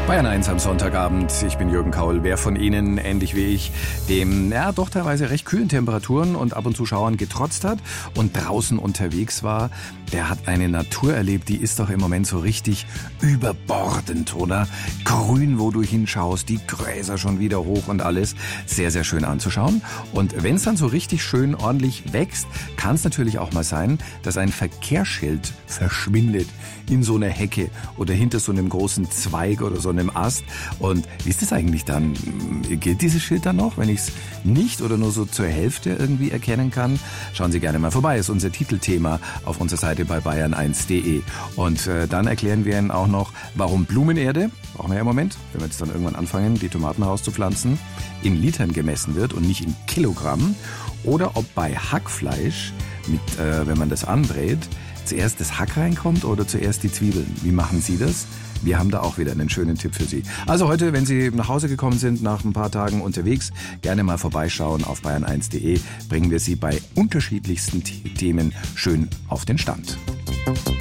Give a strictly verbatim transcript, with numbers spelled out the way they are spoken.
Bayern eins am Sonntagabend. Ich bin Jürgen Kaul. Wer von Ihnen, ähnlich wie ich, dem ja doch teilweise recht kühlen Temperaturen und ab und zu Schauern getrotzt hat und draußen unterwegs war, der hat eine Natur erlebt, die ist doch im Moment so richtig überbordend, oder? Grün, wo du hinschaust, die Gräser schon wieder hoch und alles. Sehr, sehr schön anzuschauen. Und wenn es dann so richtig schön ordentlich wächst, kann es natürlich auch mal sein, dass ein Verkehrsschild verschwindet in so einer Hecke oder hinter so einem großen Zweig oder so einem Ast. Und wie ist das eigentlich dann? Gilt dieses Schild dann noch, wenn ich es nicht oder nur so zur Hälfte irgendwie erkennen kann? Schauen Sie gerne mal vorbei. Das ist unser Titelthema auf unserer Seite bei bayern eins punkt de. Und äh, dann erklären wir Ihnen auch noch, warum Blumenerde, brauchen wir ja im Moment, wenn wir jetzt dann irgendwann anfangen, die Tomaten rauszupflanzen, in Litern gemessen wird und nicht in Kilogramm. Oder ob bei Hackfleisch, mit, äh, wenn man das andreht, zuerst das Hack reinkommt oder zuerst die Zwiebeln. Wie machen Sie das? Wir haben da auch wieder einen schönen Tipp für Sie. Also heute, wenn Sie nach Hause gekommen sind, nach ein paar Tagen unterwegs, gerne mal vorbeischauen auf bayern eins punkt de. Bringen wir Sie bei unterschiedlichsten Themen schön auf den Stand.